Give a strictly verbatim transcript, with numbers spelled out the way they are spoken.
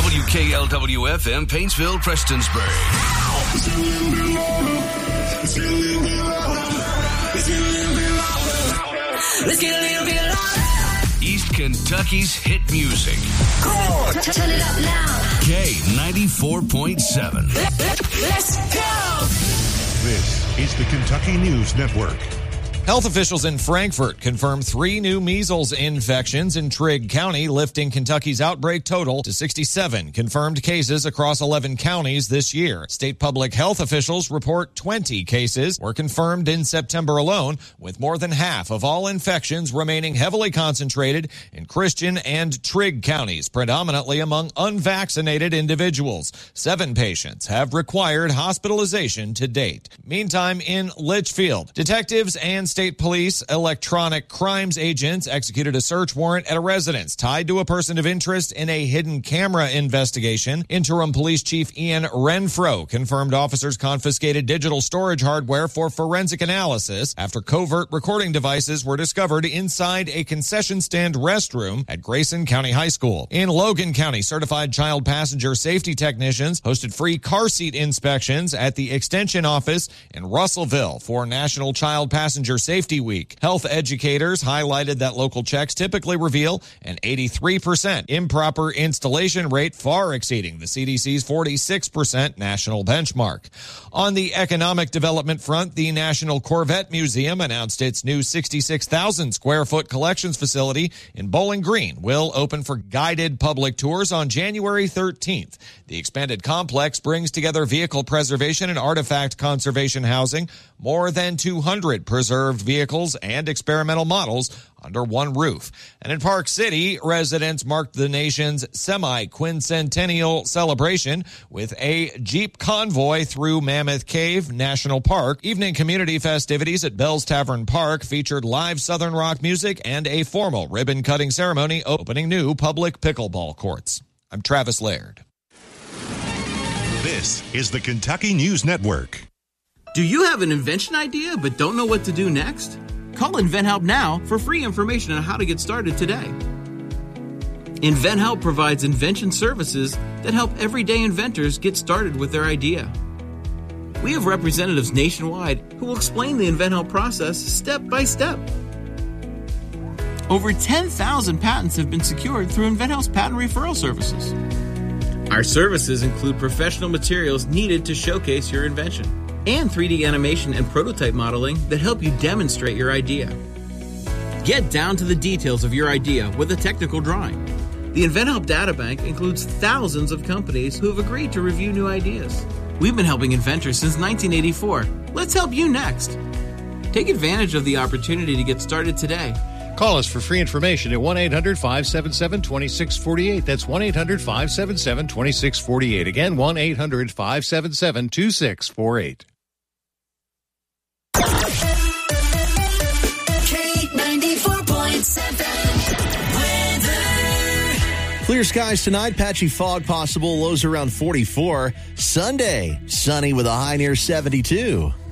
W K L W F M, Paintsville, Prestonsburg. Let's get a little bit louder. East Kentucky's hit music. Cool. Turn it up now. K ninety-four point seven. Let's go. This is the Kentucky News Network. Health officials in Frankfort confirmed three new measles infections in Trigg County, lifting Kentucky's outbreak total to sixty-seven confirmed cases across eleven counties this year. State public health officials report twenty cases were confirmed in September alone, with more than half of all infections remaining heavily concentrated in Christian and Trigg counties, predominantly among unvaccinated individuals. Seven patients have required hospitalization to date. Meantime, in Litchfield, detectives and State Police electronic crimes agents executed a search warrant at a residence tied to a person of interest in a hidden camera investigation. Interim Police Chief Ian Renfro confirmed officers confiscated digital storage hardware for forensic analysis after covert recording devices were discovered inside a concession stand restroom at Grayson County High School. In Logan County, certified child passenger safety technicians hosted free car seat inspections at the Extension office in Russellville for National Child Passenger Safety Week. Health educators highlighted that local checks typically reveal an eighty-three percent improper installation rate, far exceeding the C D C's forty-six percent national benchmark. On the economic development front, the National Corvette Museum announced its new sixty-six thousand square foot collections facility in Bowling Green will open for guided public tours on January thirteenth. The expanded complex brings together vehicle preservation and artifact conservation housing, more than two hundred preserved vehicles and experimental models under one roof. And in Park City, residents marked the nation's semi-quincentennial celebration with a Jeep convoy through Mammoth Cave National Park. Evening community festivities at Bell's Tavern Park featured live Southern rock music and a formal ribbon-cutting ceremony opening new public pickleball courts. I'm Travis Laird. This is the Kentucky News Network. Do you have an invention idea but don't know what to do next? Call InventHelp now for free information on how to get started today. InventHelp provides invention services that help everyday inventors get started with their idea. We have representatives nationwide who will explain the InventHelp process step by step. Over ten thousand patents have been secured through InventHelp's patent referral services. Our services include professional materials needed to showcase your invention, and three D animation and prototype modeling that help you demonstrate your idea. Get down to the details of your idea with a technical drawing. The InventHelp Databank includes thousands of companies who have agreed to review new ideas. We've been helping inventors since nineteen eighty-four. Let's help you next. Take advantage of the opportunity to get started today. Call us for free information at one eight hundred five seven seven two six four eight. That's one eight hundred five seven seven two six four eight. Again, one eight hundred five seven seven two six four eight. K ninety-four point seven weather. Clear skies tonight, patchy fog possible, lows around forty-four. Sunday, sunny with a high near seventy-two.